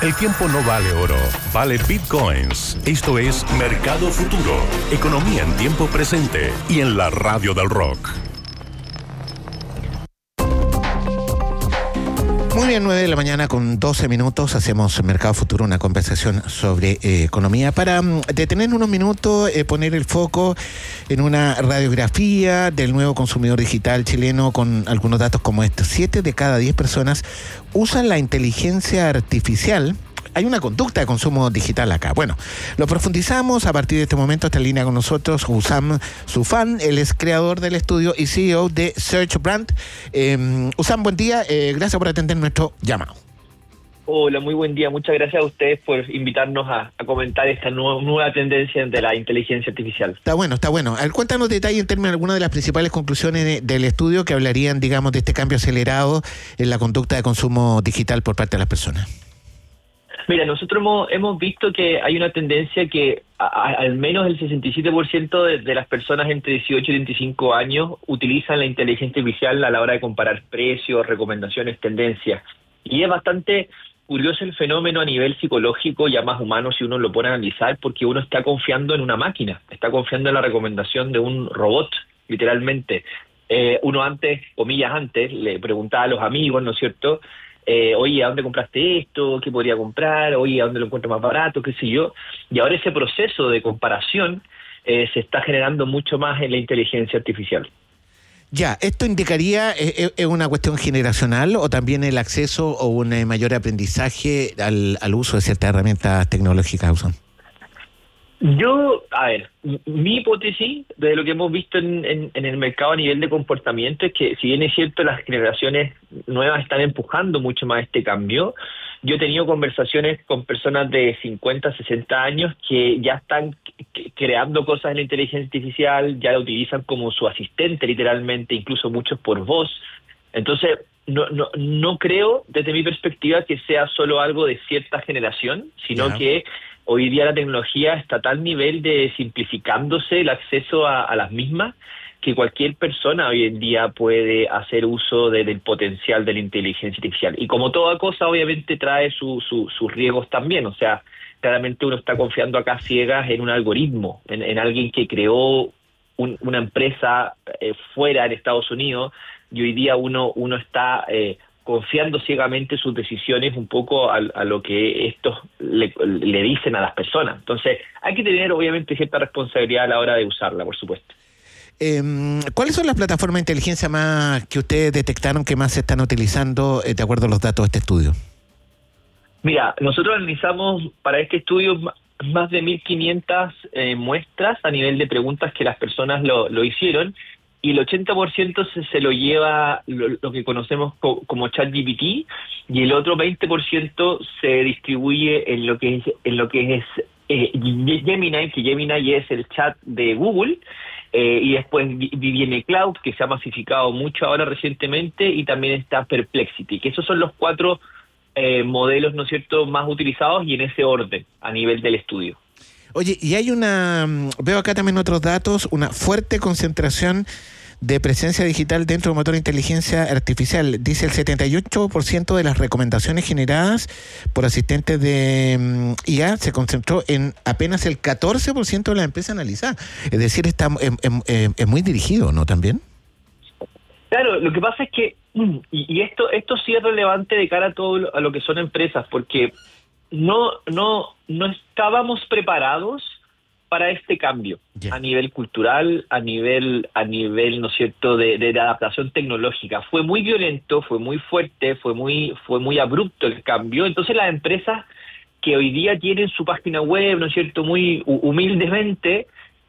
El tiempo no vale oro, vale bitcoins. Esto es Mercado Futuro, economía en tiempo presente y en la radio del rock. Muy bien, 9 de la mañana con 12 minutos, hacemos Mercado Futuro, una conversación sobre economía. Para detener unos minutos, poner el foco en una radiografía del nuevo consumidor digital chileno con algunos datos como estos. 7 de cada 10 personas usan la inteligencia artificial. Hay una conducta de consumo digital acá. Bueno, lo profundizamos a partir de este momento. Está en línea con nosotros Hussam Soufan, él es creador del estudio y CEO de Searchbrand. Hussam, buen día. Gracias por atender nuestro llamado. Hola, muy buen día. Muchas gracias a ustedes por invitarnos a comentar esta nueva tendencia de la inteligencia artificial. Está bueno. A ver, cuéntanos detalles en términos de algunas de las principales conclusiones del estudio que hablarían, digamos, de este cambio acelerado en la conducta de consumo digital por parte de las personas. Mira, nosotros hemos visto que hay una tendencia que al menos el 67% de las personas entre 18 y 35 años utilizan la inteligencia artificial a la hora de comparar precios, recomendaciones, tendencias. Y es bastante curioso el fenómeno a nivel psicológico, ya más humano si uno lo pone a analizar, porque uno está confiando en una máquina, está confiando en la recomendación de un robot, literalmente. Uno antes, comillas antes, le preguntaba a los amigos, ¿no es cierto?, oye, ¿a dónde compraste esto? ¿Qué podría comprar? Oye, ¿a dónde lo encuentro más barato? ¿Qué sé yo? Y ahora ese proceso de comparación se está generando mucho más en la inteligencia artificial. Ya, ¿esto indicaría, es una cuestión generacional o también el acceso o un mayor aprendizaje al uso de ciertas herramientas tecnológicas, Usan? Mi hipótesis de lo que hemos visto en el mercado a nivel de comportamiento es que, si bien es cierto, las generaciones nuevas están empujando mucho más este cambio. Yo he tenido conversaciones con personas de 50, 60 años que ya están creando cosas en la inteligencia artificial, ya la utilizan como su asistente literalmente, incluso muchos por voz. Entonces, no creo, desde mi perspectiva, que sea solo algo de cierta generación, sino que hoy día la tecnología está a tal nivel de simplificándose el acceso a las mismas, que cualquier persona hoy en día puede hacer uso del potencial de la inteligencia artificial. Y como toda cosa, obviamente trae sus riesgos también. O sea, claramente uno está confiando acá ciegas en un algoritmo, en alguien que creó una empresa fuera en Estados Unidos, y hoy día uno está confiando ciegamente sus decisiones un poco a lo que estos le dicen a las personas. Entonces, hay que tener obviamente cierta responsabilidad a la hora de usarla, por supuesto. ¿Cuáles son las plataformas de inteligencia más que ustedes detectaron que más se están utilizando de acuerdo a los datos de este estudio? Mira, nosotros analizamos para este estudio más de 1.500 muestras a nivel de preguntas que las personas lo hicieron, y el 80% se lo lleva lo que conocemos como ChatGPT, y el otro 20% se distribuye en lo que es Gemini, que Gemini es el chat de Google, y después viene Cloud, que se ha masificado mucho ahora recientemente, y también está Perplexity, que esos son los 4 modelos, ¿no es cierto?, más utilizados, y en ese orden a nivel del estudio. Oye, y hay veo acá también otros datos, una fuerte concentración de presencia digital dentro del motor de inteligencia artificial. Dice el 78% de las recomendaciones generadas por asistentes de IA se concentró en apenas el 14% de las empresas analizadas. Es decir, está es muy dirigido, ¿no? También. Claro, lo que pasa es que, y esto sí es relevante de cara a lo que son empresas, porque no estábamos preparados para este cambio a nivel cultural, a nivel, ¿no es cierto?, de adaptación tecnológica. Fue muy violento, fue muy fuerte, fue muy abrupto el cambio. Entonces las empresas que hoy día tienen su página web, ¿no es cierto?, muy humildemente,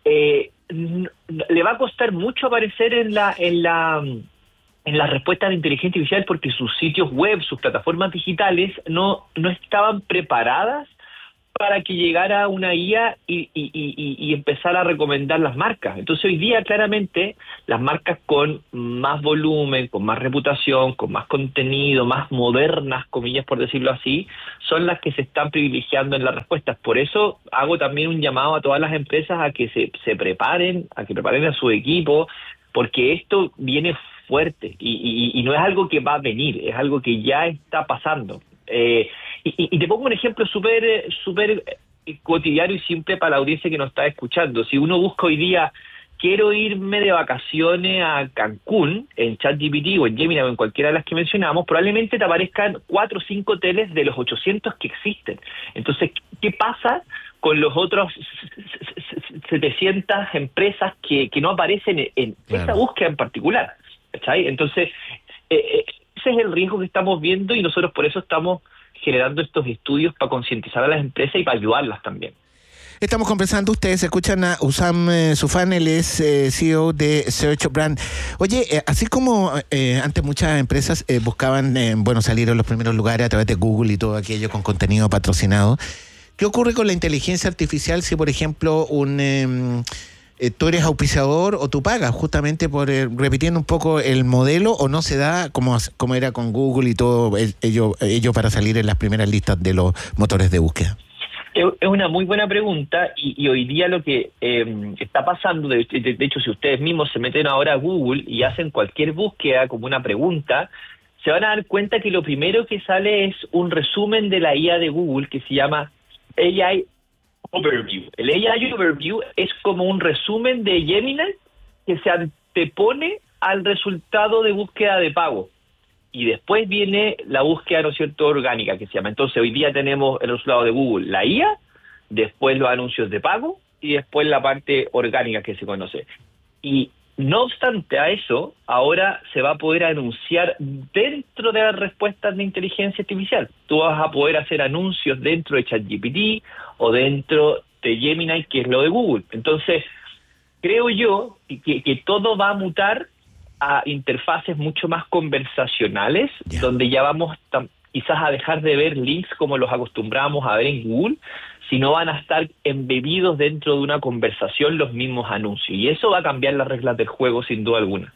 le va a costar mucho aparecer en las respuestas de inteligencia artificial, porque sus sitios web, sus plataformas digitales no estaban preparadas para que llegara una IA y empezara a recomendar las marcas. Entonces hoy día claramente las marcas con más volumen, con más reputación, con más contenido, más modernas, comillas por decirlo así, son las que se están privilegiando en las respuestas. Por eso hago también un llamado a todas las empresas a que se preparen, a que preparen a su equipo, porque esto viene fuerte y no es algo que va a venir, es algo que ya está pasando. Y te pongo un ejemplo súper cotidiano y simple para la audiencia que nos está escuchando. Si uno busca hoy día, quiero irme de vacaciones a Cancún, en ChatGPT o en Gemini o en cualquiera de las que mencionamos, probablemente te aparezcan 4 o 5 hoteles de los 800 que existen. Entonces, ¿qué pasa con los otros 700 empresas que no aparecen en esa búsqueda en particular? ¿Cachai? Entonces, ese es el riesgo que estamos viendo y nosotros por eso estamos generando estos estudios para concientizar a las empresas y para ayudarlas también. Estamos conversando, ustedes escuchan a Hussam Soufan, él es CEO de Search Brand. Oye, así como antes muchas empresas buscaban salir en los primeros lugares a través de Google y todo aquello con contenido patrocinado, ¿qué ocurre con la inteligencia artificial si, por ejemplo, tú eres auspiciador o tú pagas justamente por repitiendo un poco el modelo, o no se da como era con Google y todo ello para salir en las primeras listas de los motores de búsqueda? Es una muy buena pregunta y hoy día lo que está pasando, de hecho, si ustedes mismos se meten ahora a Google y hacen cualquier búsqueda como una pregunta, se van a dar cuenta que lo primero que sale es un resumen de la IA de Google que se llama AI Overview. El AI Overview es como un resumen de Gemini que se antepone al resultado de búsqueda de pago. Y después viene la búsqueda, ¿no es cierto?, orgánica, que se llama. Entonces, hoy día tenemos el resultado de Google, la IA, después los anuncios de pago y después la parte orgánica que se conoce. Y no obstante a eso, ahora se va a poder anunciar dentro de las respuestas de inteligencia artificial. Tú vas a poder hacer anuncios dentro de ChatGPT o dentro de Gemini, que es lo de Google. Entonces, creo yo que todo va a mutar a interfaces mucho más conversacionales, donde ya vamos quizás a dejar de ver links como los acostumbramos a ver en Google, sino van a estar embebidos dentro de una conversación los mismos anuncios. Y eso va a cambiar las reglas del juego sin duda alguna.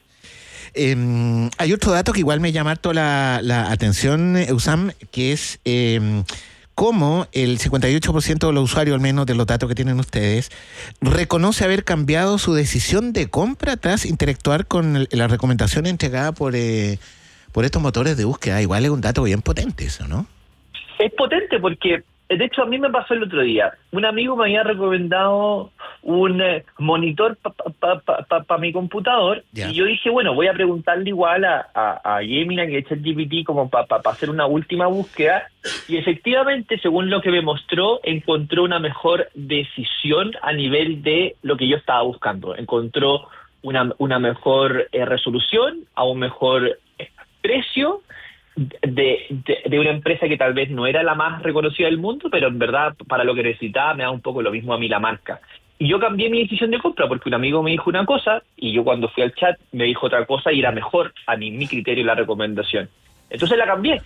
Hay otro dato que igual me llama harto la atención, Hussam, que es cómo el 58% de los usuarios, al menos de los datos que tienen ustedes, reconoce haber cambiado su decisión de compra tras interactuar con la recomendación entregada por estos motores de búsqueda. Igual es un dato bien potente eso, ¿no? Es potente porque, de hecho, a mí me pasó el otro día. Un amigo me había recomendado un monitor para mi computador, y yo dije, bueno, voy a preguntarle igual a Gemini, que es ChatGPT, como para hacer una última búsqueda, y efectivamente, según lo que me mostró, encontró una mejor decisión a nivel de lo que yo estaba buscando. Encontró una mejor resolución a un mejor precio de una empresa que tal vez no era la más reconocida del mundo, pero en verdad para lo que necesitaba me da un poco lo mismo a mí la marca. Y yo cambié mi decisión de compra porque un amigo me dijo una cosa y yo cuando fui al chat me dijo otra cosa y era mejor a mi criterio la recomendación. Entonces la cambié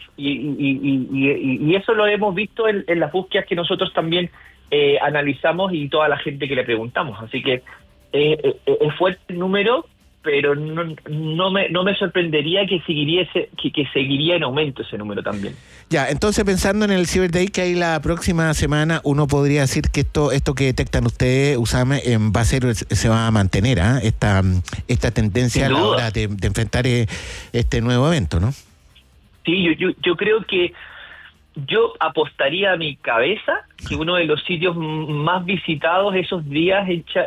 y eso lo hemos visto en las búsquedas que nosotros también analizamos y toda la gente que le preguntamos. Así que es fuerte el número, pero no me sorprendería que seguiría en aumento ese número también. Ya, entonces pensando en el Cyber Day que hay la próxima semana, uno podría decir que esto que detectan ustedes, Hussam, se va a mantener, esta tendencia a la hora de enfrentar este nuevo evento, ¿no? Sí, yo creo que yo apostaría a mi cabeza que uno de los sitios más visitados esos días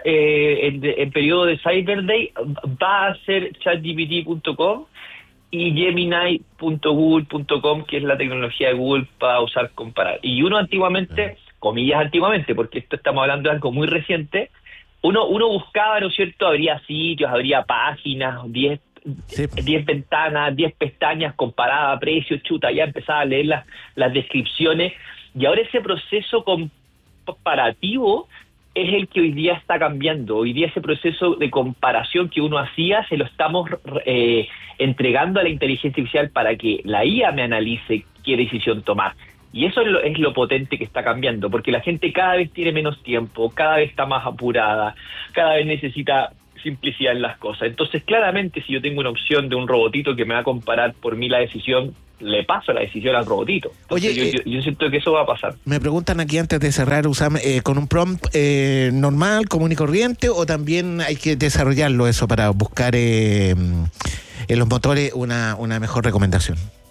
en periodo de Cyber Day va a ser chatgpt.com y gemini.google.com, que es la tecnología de Google para usar comparar. Y uno antiguamente, comillas antiguamente, porque esto estamos hablando de algo muy reciente, uno buscaba, ¿no es cierto? Habría sitios, habría páginas, 10 ventanas, 10 pestañas, comparaba precios, chuta, ya empezaba a leer las descripciones, y ahora ese proceso comparativo es el que hoy día está cambiando. Hoy día ese proceso de comparación que uno hacía se lo estamos entregando a la inteligencia artificial para que la IA me analice qué decisión tomar. Y eso es lo potente que está cambiando, porque la gente cada vez tiene menos tiempo, cada vez está más apurada, cada vez necesita simplicidad en las cosas. Entonces, claramente, si yo tengo una opción de un robotito que me va a comparar por mí la decisión, le paso la decisión al robotito. Entonces, oye, yo siento que eso va a pasar. Me preguntan aquí antes de cerrar, Hussam, ¿con un prompt normal, común y corriente, o también hay que desarrollarlo eso para buscar en los motores una mejor recomendación?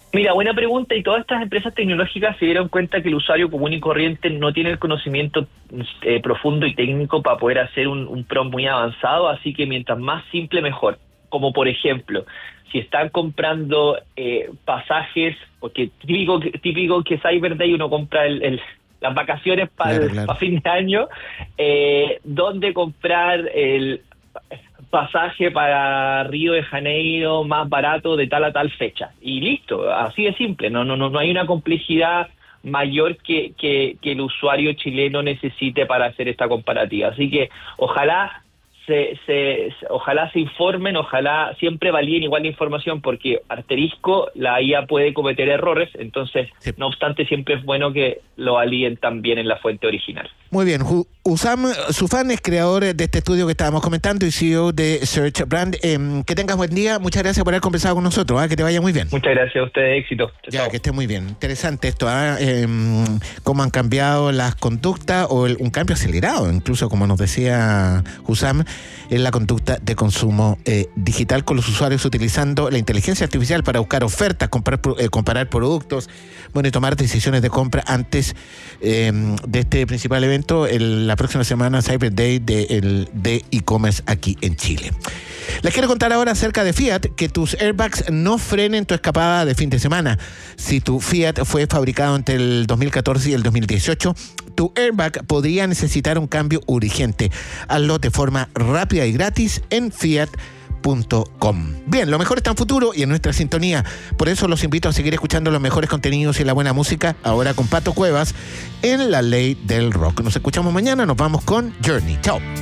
Mira, buena pregunta, y todas estas empresas tecnológicas se dieron cuenta que el usuario común y corriente no tiene el conocimiento profundo y técnico para poder hacer un prompt muy avanzado, así que mientras más simple mejor. Como por ejemplo, si están comprando pasajes, porque típico que Cyber Day uno compra las vacaciones para fin de año, ¿dónde comprar el pasaje para Río de Janeiro más barato de tal a tal fecha? Y listo, así de simple, no hay una complejidad mayor que el usuario chileno necesite para hacer esta comparativa. Así que ojalá ojalá se informen, ojalá siempre validen igual la información, porque asterisco, la IA puede cometer errores, entonces, sí. No obstante, siempre es bueno que lo validen también en la fuente original. Muy bien, Hussam Soufan es creador de este estudio que estábamos comentando y CEO de Search Brand. Que tengas buen día, muchas gracias por haber conversado con nosotros, que te vaya muy bien. Muchas gracias a ustedes, éxito. Ya, que esté muy bien. Interesante esto, cómo han cambiado las conductas, o un cambio acelerado, incluso como nos decía Hussam, en la conducta de consumo digital con los usuarios utilizando la inteligencia artificial para buscar ofertas, comparar productos, y tomar decisiones de compra antes de este principal evento, la próxima semana, Cyber Day de e-commerce aquí en Chile. Les quiero contar ahora acerca de Fiat, que tus airbags no frenen tu escapada de fin de semana. Si tu Fiat fue fabricado entre el 2014 y el 2018, tu airbag podría necesitar un cambio urgente. Hazlo de forma rápida y gratis en Fiat.com. Bien, lo mejor está en futuro y en nuestra sintonía. Por eso los invito a seguir escuchando los mejores contenidos y la buena música, ahora con Pato Cuevas en La Ley del Rock. Nos escuchamos mañana, nos vamos con Journey. Chao.